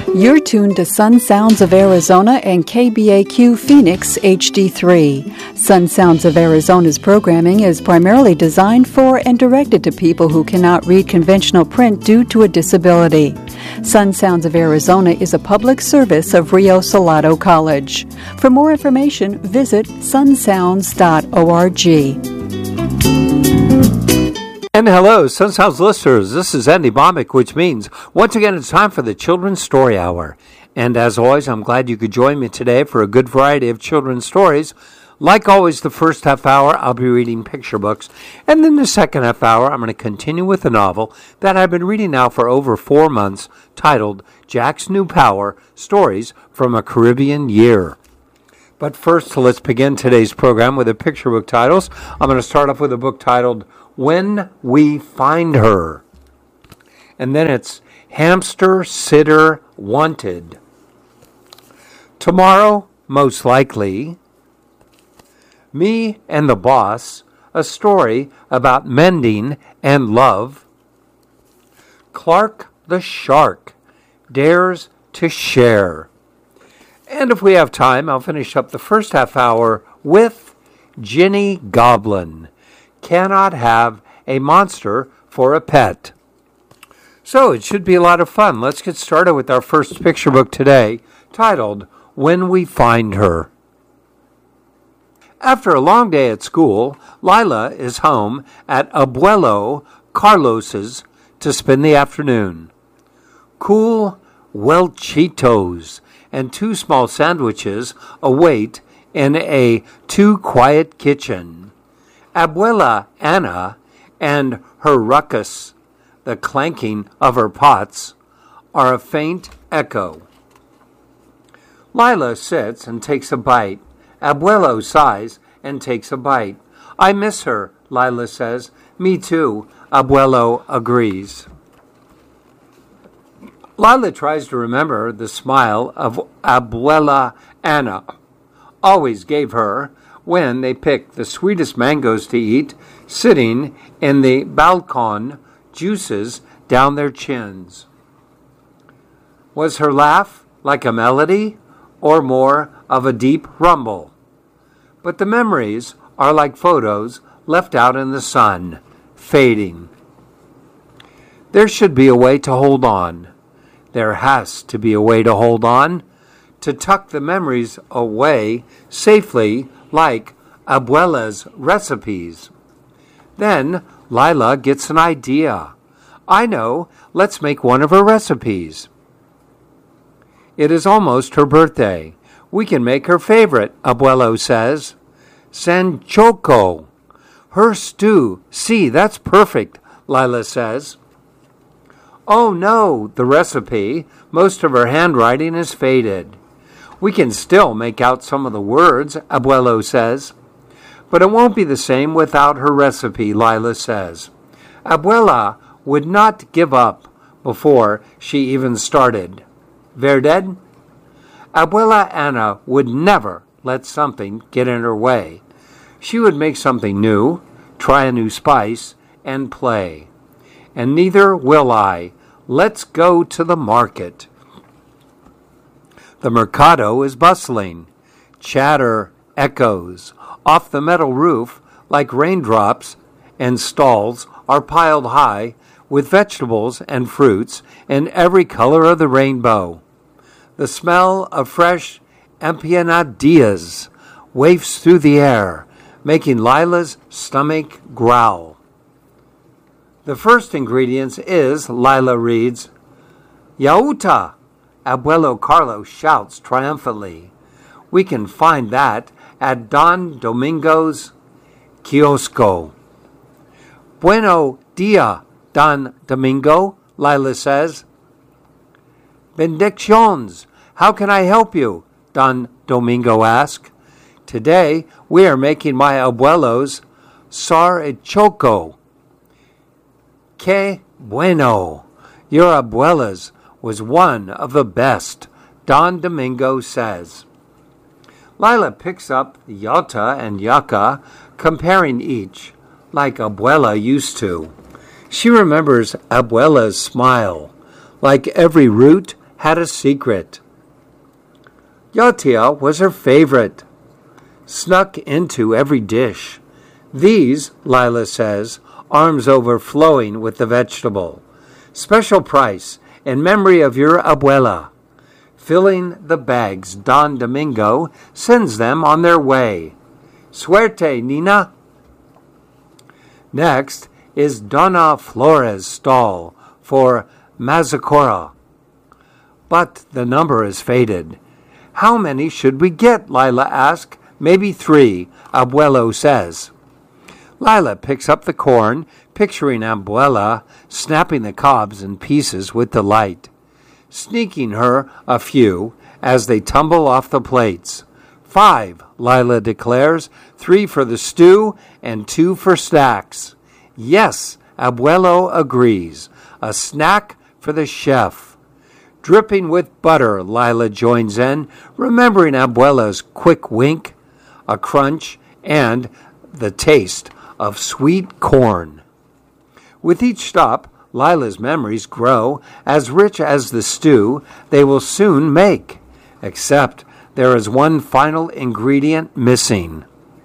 You're tuned to Sun Sounds of Arizona and KBAQ Phoenix HD3. Sun Sounds of Arizona's programming is primarily designed for and directed to people who cannot read conventional print due to a disability. Sun Sounds of Arizona is a public service of Rio Salado College. For more information, visit sunsounds.org. And hello, Sun Sounds listeners. This is Andy Bomick, which means once again it's time for the Children's Story Hour. And as always, I'm glad you could join me today for a good variety of children's stories. Like always, the first half hour, I'll be reading picture books. And then the second half hour, I'm going to continue with a novel that I've been reading now for over 4 months, titled Jack's New Power, Stories from a Caribbean Year. But first, let's begin today's program with the picture book titles. I'm going to start off with a book titled When We Find Her. And then it's Hamster Sitter Wanted. Tomorrow, most likely, Me and the Boss, a story about mending and love. Clark the Shark dares to share. And if we have time, I'll finish up the first half hour with Ginny Goblin. Cannot have a monster for a pet. So it should be a lot of fun. Let's get started with our first picture book today, titled When We Find Her. After a long day at school, Lila is home at Abuelo Carlos's to spend the afternoon. Cool Welchitos and 2 small sandwiches await in a too-quiet kitchen. Abuela Anna and her ruckus, the clanking of her pots, are a faint echo. Lila sits and takes a bite. Abuelo sighs and takes a bite. I miss her, Lila says. Me too, Abuelo agrees. Lila tries to remember the smile of Abuela Anna always gave her when they picked the sweetest mangoes to eat, sitting in the balcon, juices down their chins. Was her laugh like a melody or more of a deep rumble? But the memories are like photos left out in the sun, fading. There should be a way to hold on. There has to be a way to hold on, to tuck the memories away safely like Abuela's recipes. Then Lila gets an idea. I know, let's make one of her recipes. It is almost her birthday. We can make her favorite, Abuelo says. Sanchoco. Her stew. See, that's perfect, Lila says. Oh no, the recipe. Most of her handwriting is faded. We can still make out some of the words, Abuelo says. But it won't be the same without her recipe, Lila says. Abuela would not give up before she even started. Verdad? Abuela Anna would never let something get in her way. She would make something new, try a new spice, and play. And neither will I. Let's go to the market. The mercado is bustling. Chatter echoes. Off the metal roof, like raindrops, and stalls are piled high with vegetables and fruits in every color of the rainbow. The smell of fresh empanadillas wafts through the air, making Lila's stomach growl. The first ingredient is, Lila reads, Yauta! Abuelo Carlos shouts triumphantly. We can find that at Don Domingo's kiosco. Bueno dia, Don Domingo, Lila says. Benedictions, how can I help you? Don Domingo asks. Today, we are making my abuelo's sarchoco. Que bueno! Your abuela's was one of the best, Don Domingo says. Lila picks up the yata and yucca, comparing each, like Abuela used to. She remembers Abuela's smile, like every root had a secret. Yatia was her favorite. Snuck into every dish. These, Lila says, arms overflowing with the vegetable. Special price in memory of your abuela. Filling the bags, Don Domingo sends them on their way. Suerte, Nina. Next is Donna Flores' stall for Mazzacora. But the number is faded. How many should we get? Lila asks. Maybe 3, Abuelo says. Lila picks up the corn, picturing Abuela snapping the cobs in pieces with delight, sneaking her a few as they tumble off the plates. 5, Lila declares, 3 for the stew and 2 for snacks. Yes, Abuelo agrees. A snack for the chef. Dripping with butter, Lila joins in, remembering Abuela's quick wink, a crunch, and the taste of sweet corn. With each stop, Lila's memories grow as rich as the stew they will soon make, except there is one final ingredient missing.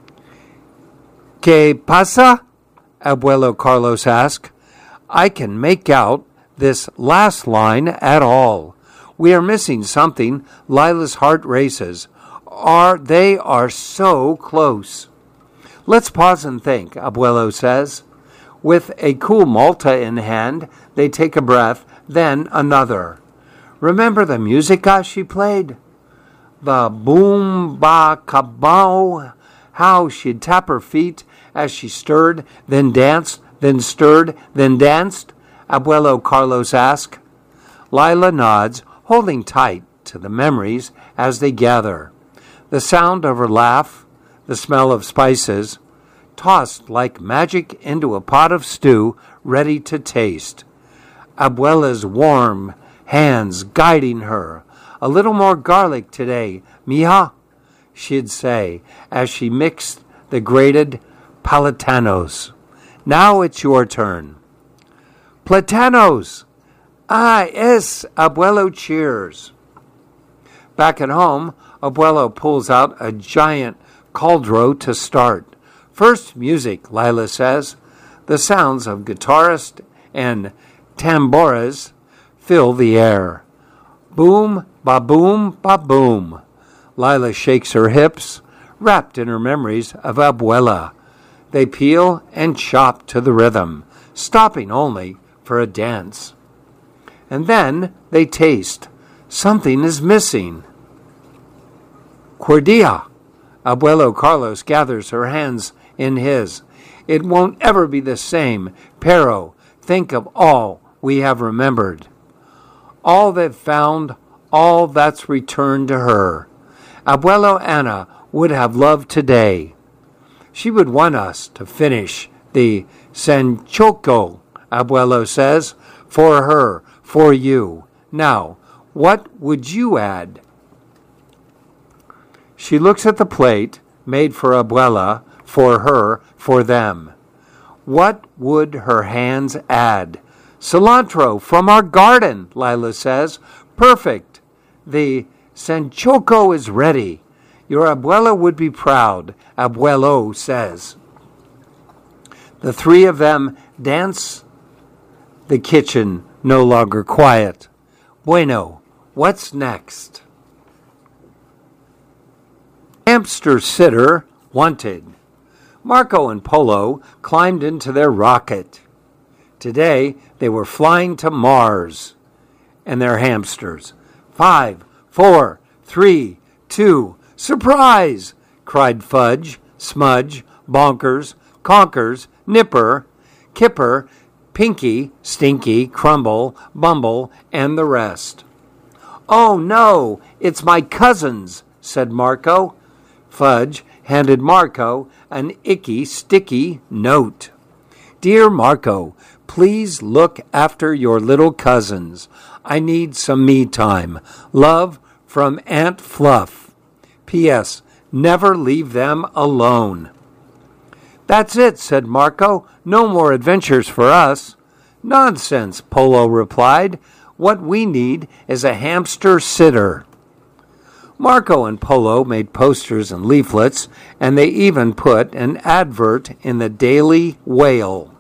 ¿Qué pasa? Abuelo Carlos asks. I can make out this last line at all. We are missing something. Lila's heart races. They are so close. Let's pause and think, Abuelo says. With a cool Malta in hand, they take a breath, then another. Remember the musica she played? The boom ba kabao, how she'd tap her feet as she stirred, then danced, then stirred, then danced? Abuelo Carlos asked. Lila nods, holding tight to the memories as they gather. The sound of her laugh, the smell of spices, tossed like magic into a pot of stew ready to taste. Abuela's warm hands guiding her. A little more garlic today, mija, she'd say as she mixed the grated platanos. Now it's your turn. Platanos! Ah, yes, Abuelo cheers. Back at home, Abuelo pulls out a giant caldro to start. First music, Lila says. The sounds of guitarists and tambores fill the air. Boom, ba-boom, ba-boom. Lila shakes her hips, wrapped in her memories of Abuela. They peel and chop to the rhythm, stopping only for a dance. And then they taste. Something is missing. Cordia. Abuelo Carlos gathers her hands in his. It won't ever be the same. Pero, think of all we have remembered. All they've found, all that's returned to her. Abuelo Ana would have loved today. She would want us to finish the sanchoco, Abuelo says, for her, for you. Now, what would you add? She looks at the plate made for Abuela, for her, for them. What would her hands add? Cilantro from our garden, Lila says. Perfect. The sanchoco is ready. Your abuela would be proud, Abuelo says. The 3 of them dance, the kitchen no longer quiet. Bueno, what's next? Hamster sitter wanted. Marco and Polo climbed into their rocket. Today they were flying to Mars and their hamsters. 5, 4, 3, 2, surprise! Cried Fudge, Smudge, Bonkers, Conkers, Nipper, Kipper, Pinky, Stinky, Crumble, Bumble, and the rest. Oh no, it's my cousins, said Marco. Fudge handed Marco an icky, sticky note. Dear Marco, please look after your little cousins. I need some me time. Love from Aunt Fluff. P.S. Never leave them alone. That's it, said Marco. No more adventures for us. Nonsense, Polo replied. What we need is a hamster sitter. Marco and Polo made posters and leaflets, and they even put an advert in the Daily Whale.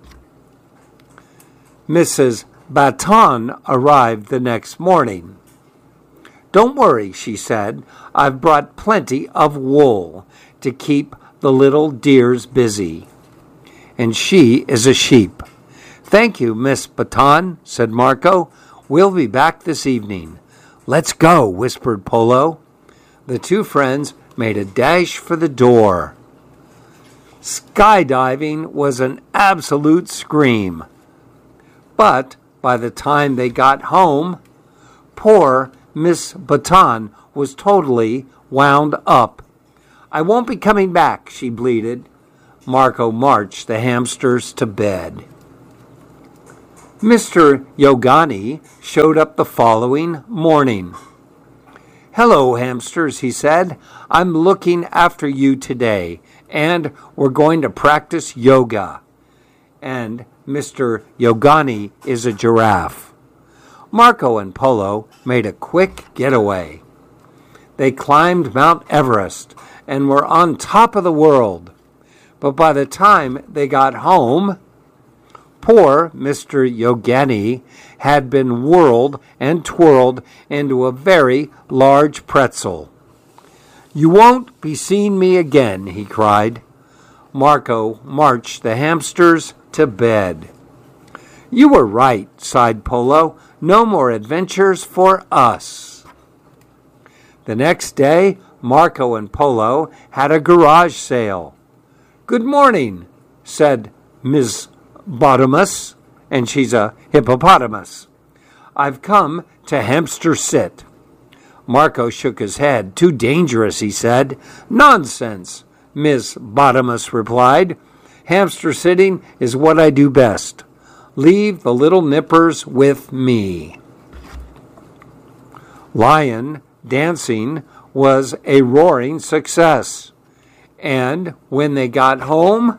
Mrs. Baton arrived the next morning. "Don't worry," she said. "I've brought plenty of wool to keep the little dears busy." And she is a sheep. "Thank you, Miss Baton," said Marco. "We'll be back this evening." "Let's go," whispered Polo. The two friends made a dash for the door. Skydiving was an absolute scream. But by the time they got home, poor Miss Baton was totally wound up. "I won't be coming back," she bleated. Marco marched the hamsters to bed. Mr. Yogani showed up the following morning. "Hello, hamsters," he said. "I'm looking after you today, and we're going to practice yoga." And Mr. Yogani is a giraffe. Marco and Polo made a quick getaway. They climbed Mount Everest and were on top of the world. But by the time they got home, poor Mr. Yogani had been whirled and twirled into a very large pretzel. "You won't be seeing me again," he cried. Marco marched the hamsters to bed. "You were right," sighed Polo. "No more adventures for us." The next day, Marco and Polo had a garage sale. "Good morning," said Ms. Bottomus, and she's a hippopotamus. "I've come to hamster sit." Marco shook his head. "Too dangerous," he said. "Nonsense," Ms. Bottomus replied. "Hamster sitting is what I do best. Leave the little nippers with me." Lion dancing was a roaring success. And when they got home,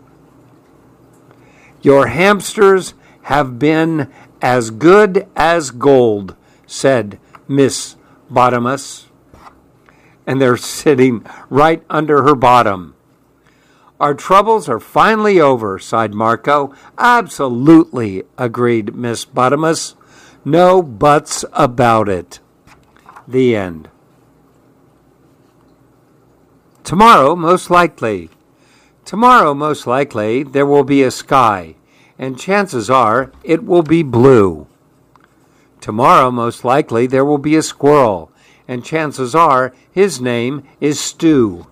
"Your hamsters have been as good as gold," said Miss Bottomus. And they're sitting right under her bottom. "Our troubles are finally over," sighed Marco. "Absolutely," agreed Miss Bottomus. "No buts about it." The end. Tomorrow, most likely. Tomorrow, most likely, there will be a sky, and chances are it will be blue. Tomorrow, most likely, there will be a squirrel, and chances are his name is Stew.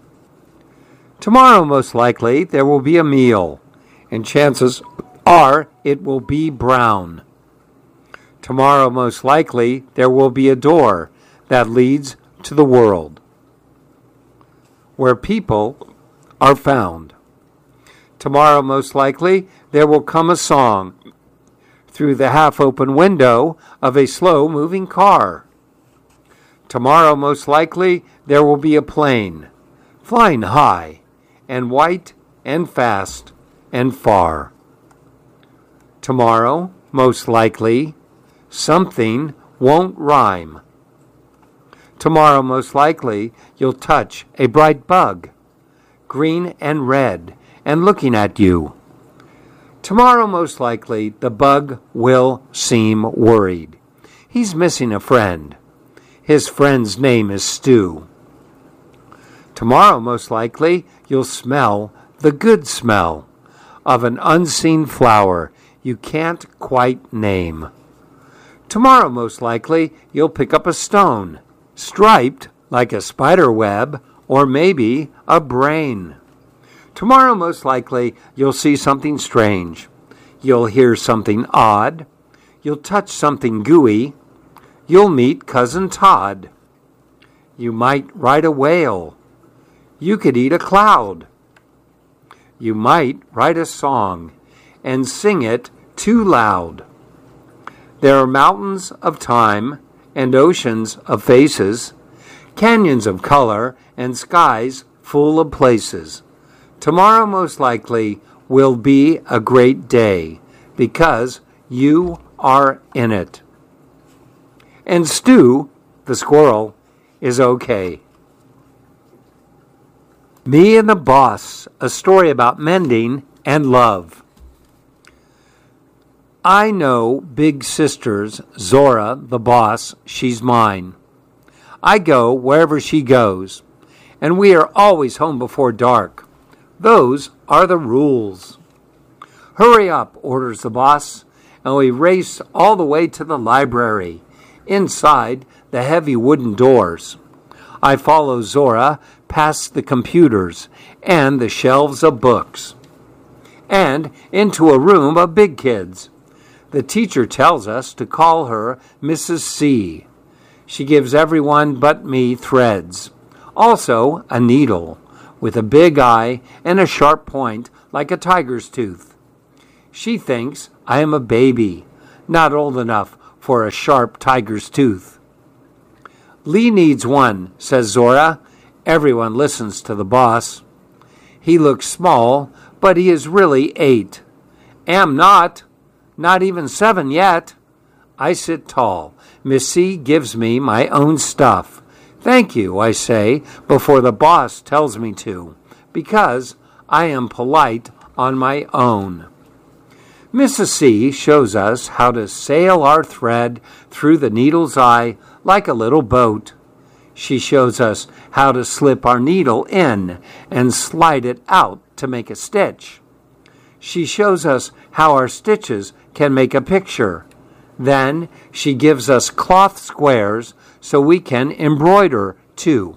Tomorrow, most likely, there will be a meal, and chances are it will be brown. Tomorrow, most likely, there will be a door that leads to the world, where people are found. Tomorrow, most likely, there will come a song through the half-open window of a slow-moving car. Tomorrow, most likely, there will be a plane, flying high and white and fast and far. Tomorrow, most likely, something won't rhyme. Tomorrow, most likely, you'll touch a bright bug, green and red, and looking at you. Tomorrow, most likely, the bug will seem worried. He's missing a friend. His friend's name is Stew. Tomorrow, most likely, you'll smell the good smell of an unseen flower you can't quite name. Tomorrow, most likely, you'll pick up a stone, striped like a spider web, or maybe a brain. Tomorrow, most likely, you'll see something strange. You'll hear something odd. You'll touch something gooey. You'll meet Cousin Todd. You might ride a whale. You could eat a cloud. You might write a song and sing it too loud. There are mountains of time and oceans of faces, canyons of color and skies full of places. Tomorrow, most likely, will be a great day because you are in it. and Stu, the squirrel, is okay. Me and the Boss, a story about mending and love. I know big sister's Zora, the boss, she's mine. I go wherever she goes, and we are always home before dark. Those are the rules. Hurry up, orders the boss, and we race all the way to the library, inside the heavy wooden doors. I follow Zora past the computers and the shelves of books, and into a room of big kids. The teacher tells us to call her Mrs. C. She gives everyone but me threads, also a needle with a big eye and a sharp point like a tiger's tooth. She thinks I am a baby, not old enough for a sharp tiger's tooth. Lee needs one, says Zora. Everyone listens to the boss. He looks small, but he is really 8. Am not even 7 yet. I sit tall. Miss C gives me my own stuff. Thank you, I say, before the boss tells me to, because I am polite on my own. Mrs. C shows us how to sail our thread through the needle's eye like a little boat. She shows us how to slip our needle in and slide it out to make a stitch. She shows us how our stitches can make a picture. Then she gives us cloth squares so we can embroider too.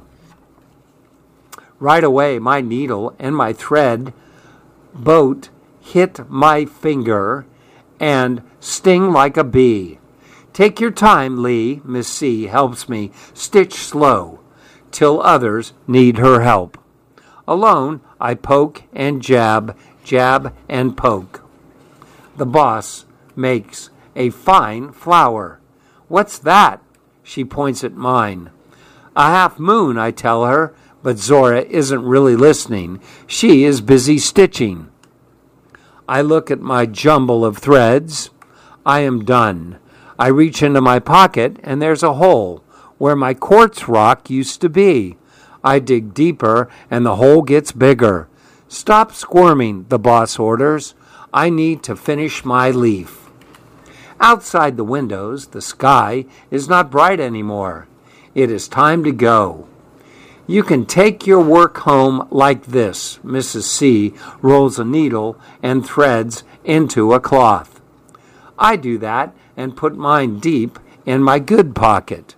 Right away, my needle and my thread boat hit my finger and sting like a bee. Take your time, Lee, Miss C helps me stitch slow till others need her help. Alone, I poke and jab, jab and poke. The boss makes a fine flower. What's that? She points at mine. A half moon, I tell her, but Zora isn't really listening. She is busy stitching. I look at my jumble of threads. I am done. I reach into my pocket, and there's a hole where my quartz rock used to be. I dig deeper, and the hole gets bigger. Stop squirming, the boss orders. I need to finish my leaf. Outside the windows, the sky is not bright anymore. It is time to go. You can take your work home like this. Mrs. C rolls a needle and threads into a cloth. I do that and put mine deep in my good pocket.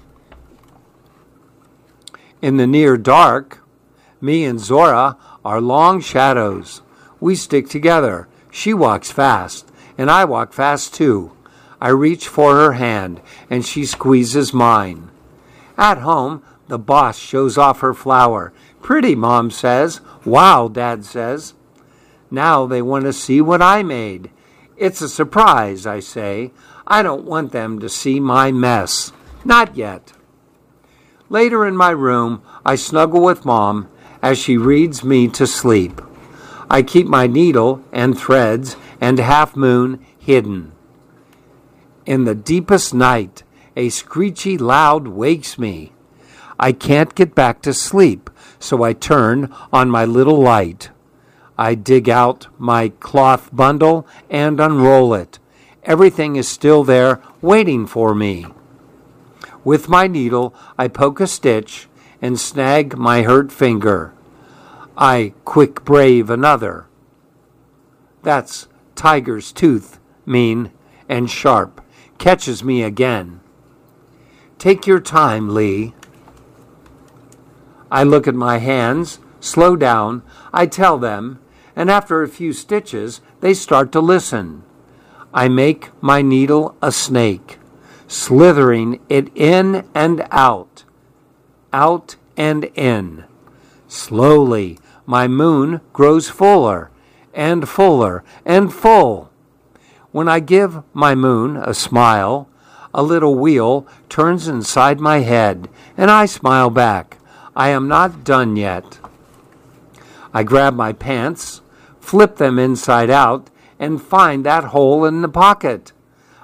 In the near dark, me and Zora are long shadows. We stick together. She walks fast, and I walk fast too. I reach for her hand, and she squeezes mine. At home, the boss shows off her flower. Pretty, Mom says. Wow, Dad says. Now they want to see what I made. It's a surprise, I say. I don't want them to see my mess. Not yet. Later in my room, I snuggle with Mom as she reads me to sleep. I keep my needle and threads and half moon hidden. In the deepest night, a screechy loud wakes me. I can't get back to sleep, so I turn on my little light. I dig out my cloth bundle and unroll it. Everything is still there, waiting for me. With my needle, I poke a stitch and snag my hurt finger. I quick brave another. That's tiger's tooth, mean and sharp, catches me again. Take your time, Lee. I look at my hands, slow down, I tell them, and after a few stitches, they start to listen. I make my needle a snake, slithering it in and out and in. Slowly, my moon grows fuller and fuller and full. When I give my moon a smile, a little wheel turns inside my head, and I smile back. I am not done yet. I grab my pants, flip them inside out, and find that hole in the pocket.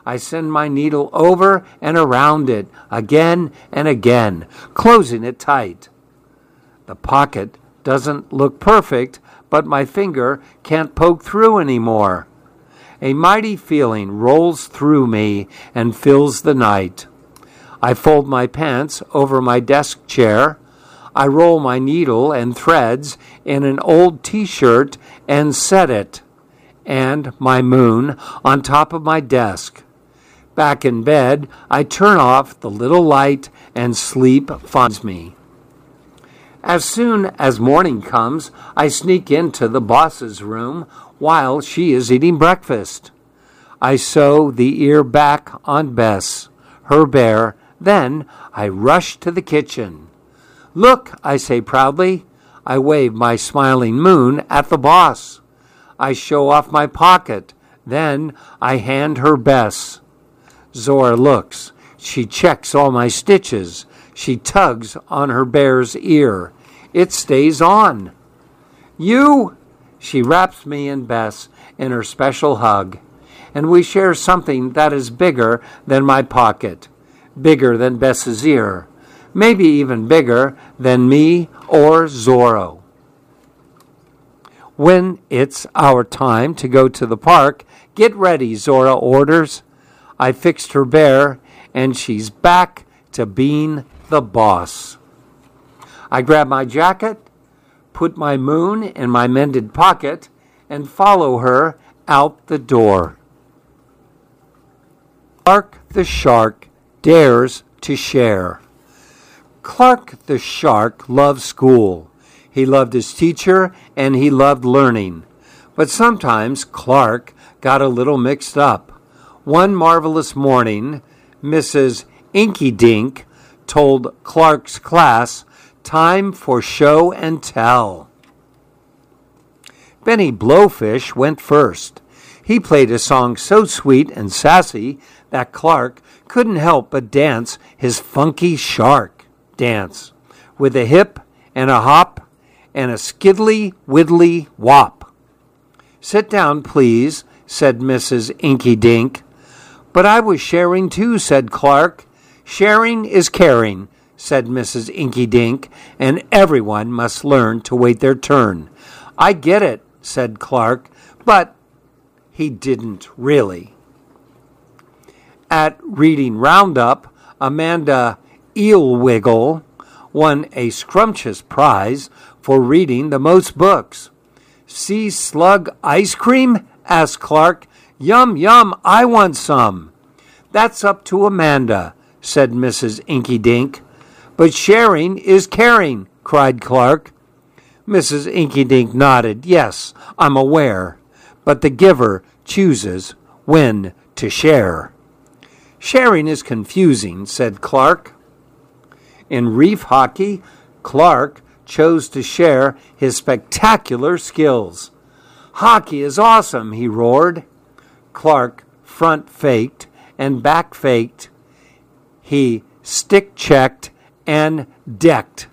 I send my needle over and around it again and again, closing it tight. The pocket doesn't look perfect, but my finger can't poke through anymore. A mighty feeling rolls through me and fills the night. I fold my pants over my desk chair. I roll my needle and threads in an old t-shirt and set it, and my moon, on top of my desk. Back in bed, I turn off the little light and sleep finds me. As soon as morning comes, I sneak into the boss's room while she is eating breakfast. I sew the ear back on Bess, her bear. Then I rush to the kitchen. Look, I say proudly. I wave my smiling moon at the boss. I show off my pocket. Then I hand her Bess. Zora looks. She checks all my stitches. She tugs on her bear's ear. It stays on. You! She wraps me and Bess in her special hug, and we share something that is bigger than my pocket, bigger than Bess's ear, maybe even bigger than me or Zorro. When it's our time to go to the park, get ready, Zora orders. I fixed her bear, and she's back to being the boss. I grab my jacket, put my moon in my mended pocket, and follow her out the door. Clark the shark dares to share. Clark the shark loved school. He loved his teacher, and he loved learning. But sometimes Clark got a little mixed up. One marvelous morning, Mrs. Inky Dink told Clark's class, "Time for show and tell." Benny Blowfish went first. He played a song so sweet and sassy that Clark couldn't help but dance his funky shark dance, with a hip and a hop and a skiddly widdly wop. "Sit down, please," said Mrs. Inky Dink. "But I was sharing too," said Clark. "Sharing is caring," said Mrs. Inky Dink, "and everyone must learn to wait their turn." "I get it," said Clark, but he didn't really. At Reading Roundup, Amanda Eelwiggle won a scrumptious prize for reading the most books. "Sea slug ice cream?" asked Clark. "Yum, yum, I want some." "That's up to Amanda," said Mrs. Inky Dink. "But sharing is caring," cried Clark. Mrs. Inky Dink nodded. "Yes, I'm aware, but the giver chooses when to share." "Sharing is confusing," said Clark. In reef hockey, Clark chose to share his spectacular skills. "Hockey is awesome," he roared. Clark front faked and back faked. He stick checked and decked.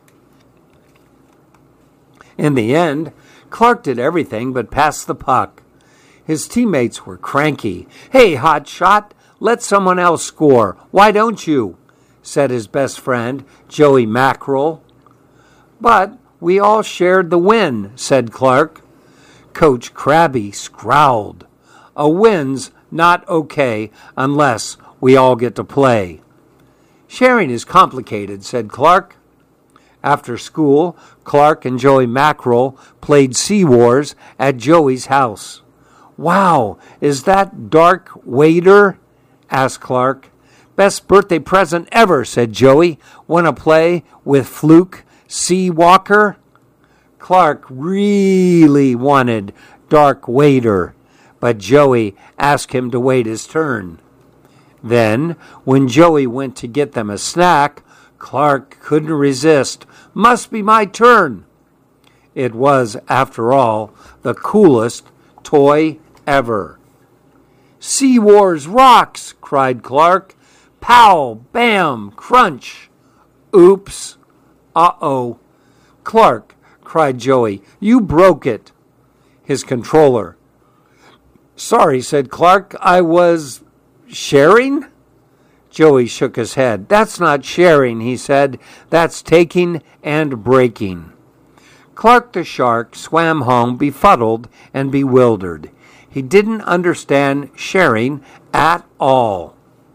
In the end, Clark did everything but pass the puck. His teammates were cranky. "Hey, hot shot, let someone else score. Why don't you?" said his best friend, Joey Mackerel. "But we all shared the win," said Clark. Coach Krabby scowled. "A win's not okay unless we all get to play." "Sharing is complicated," said Clark. After school, Clark and Joey Mackerel played Sea Wars at Joey's house. "Wow, is that Dark Wader?" asked Clark. "Best birthday present ever," said Joey. "Want to play with Fluke Sea Walker?" Clark really wanted Dark Wader, but Joey asked him to wait his turn. Then, when Joey went to get them a snack, Clark couldn't resist. "Must be my turn." It was, after all, the coolest toy ever. "Sea Wars rocks!" cried Clark. "Pow! Bam! Crunch!" "Oops! Uh-oh!" "Clark!" cried Joey. "You broke it!" His controller. "Sorry," said Clark. I was sharing?" Joey shook his head. "That's not sharing," he said. "That's taking and breaking." Clark the shark swam home befuddled and bewildered. He didn't understand sharing at all.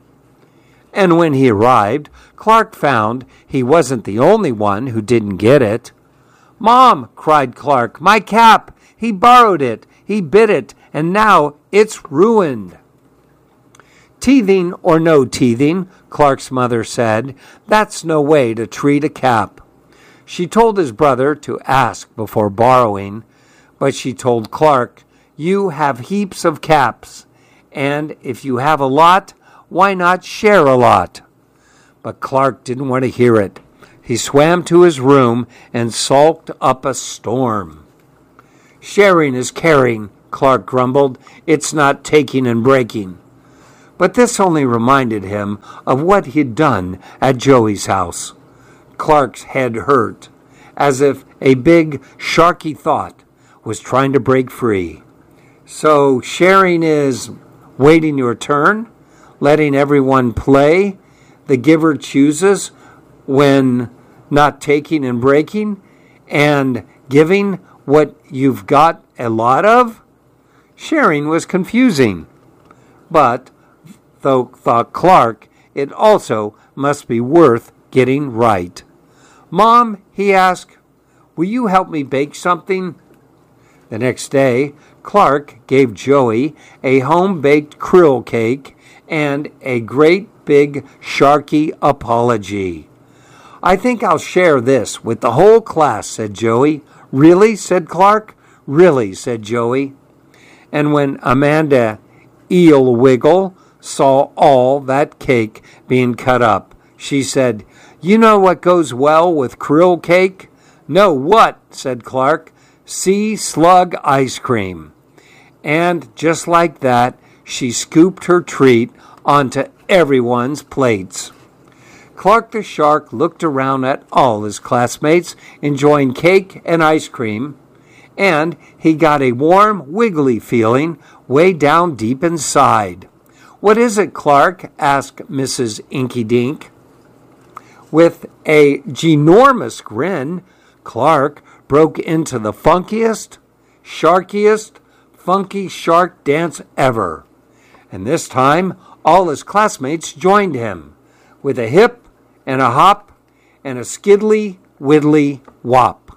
And when he arrived, Clark found he wasn't the only one who didn't get it. "Mom," cried Clark, "my cap! He borrowed it, he bit it, and now it's ruined." "Teething or no teething," Clark's mother said, "that's no way to treat a cap." She told his brother to ask before borrowing, but she told Clark, "You have heaps of caps, and if you have a lot, why not share a lot?" But Clark didn't want to hear it. He swam to his room and sulked up a storm. "Sharing is caring," Clark grumbled. "It's not taking and breaking." But this only reminded him of what he'd done at Joey's house. Clark's head hurt, as if a big, sharky thought was trying to break free. So sharing is waiting your turn, letting everyone play, the giver chooses when not taking and breaking, and giving what you've got a lot of? Sharing was confusing, but though thought Clark, it also must be worth getting right. "Mom," he asked, "will you help me bake something?" The next day, Clark gave Joey a home-baked krill cake and a great big sharky apology. "I think I'll share this with the whole class," said Joey. "Really?" said Clark. "Really," said Joey. And when Amanda Eelwiggle saw all that cake being cut up, she said, "You know what goes well with krill cake?" "No, what?" said Clark. "Sea slug ice cream." And just like that, she scooped her treat onto everyone's plates. Clark the shark looked around at all his classmates enjoying cake and ice cream, and he got a warm, wiggly feeling way down deep inside. "What is it, Clark?" asked Mrs. Inky Dink. With a ginormous grin, Clark broke into the funkiest, sharkiest, funky shark dance ever. And this time, all his classmates joined him, with a hip and a hop and a skiddly, widdly whop.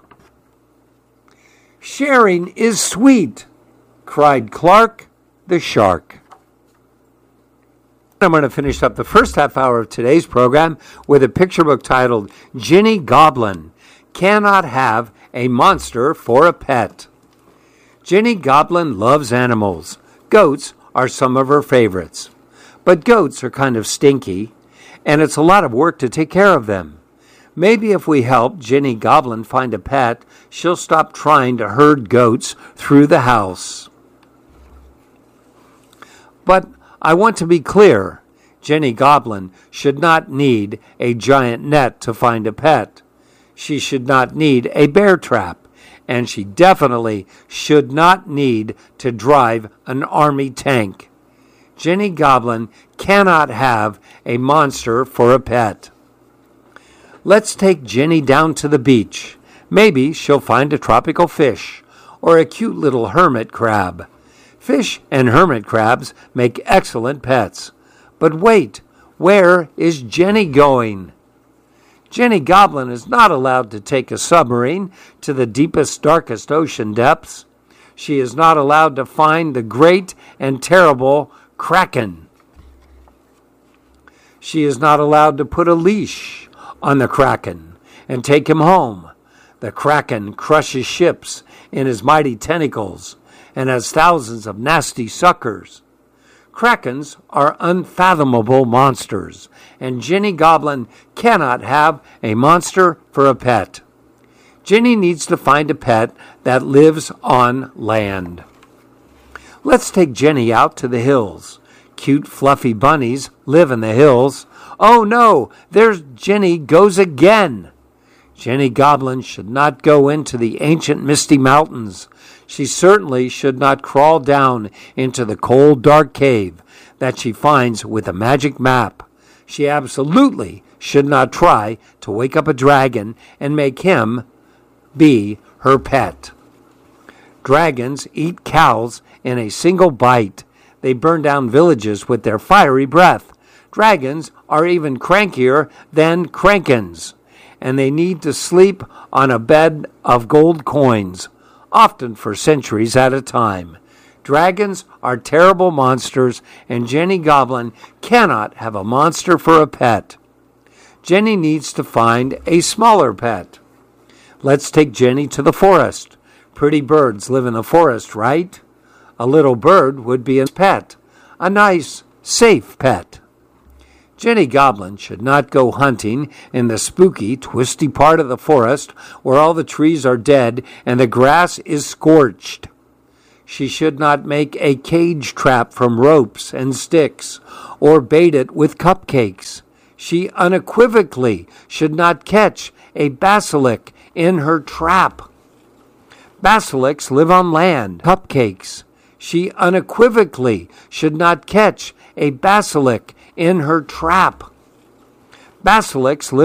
"Sharing is sweet," cried Clark the shark. I'm going to finish up the first half hour of today's program with a picture book titled Ginny Goblin Cannot Have a Monster for a Pet. Ginny Goblin loves animals. Goats are some of her favorites. But goats are kind of stinky, and it's a lot of work to take care of them. Maybe if we help Ginny Goblin find a pet, she'll stop trying to herd goats through the house. But I want to be clear. Ginny Goblin should not need a giant net to find a pet. She should not need a bear trap. And she definitely should not need to drive an army tank. Ginny Goblin cannot have a monster for a pet. Let's take Ginny down to the beach. Maybe she'll find a tropical fish or a cute little hermit crab. Fish and hermit crabs make excellent pets. But wait, where is Ginny going? Ginny Goblin is not allowed to take a submarine to the deepest, darkest ocean depths. She is not allowed to find the great and terrible Kraken. She is not allowed to put a leash on the Kraken and take him home. The Kraken crushes ships in his mighty tentacles and has thousands of nasty suckers. Krakens are unfathomable monsters, and Ginny Goblin cannot have a monster for a pet. Ginny needs to find a pet that lives on land. Let's take Ginny out to the hills. Cute, fluffy bunnies live in the hills. Oh no, there's Ginny goes again. Ginny Goblin should not go into the ancient misty mountains. She certainly should not crawl down into the cold, dark cave that she finds with a magic map. She absolutely should not try to wake up a dragon and make him be her pet. Dragons eat cows in a single bite. They burn down villages with their fiery breath. Dragons are even crankier than krakens, and they need to sleep on a bed of gold coins, often for centuries at a time. Dragons are terrible monsters, and Jenny Goblin cannot have a monster for a pet. Jenny needs to find a smaller pet. Let's take Jenny to the forest. Pretty birds live in the forest, right? A little bird would be a pet, a nice, safe pet. Jenny Goblin should not go hunting in the spooky, twisty part of the forest where all the trees are dead and the grass is scorched. She should not make a cage trap from ropes and sticks or bait it with cupcakes. She unequivocally should not catch a basilisk in her trap. Basilisks live on land. Cupcakes. She unequivocally should not catch a basilisk in her trap. Basilisks live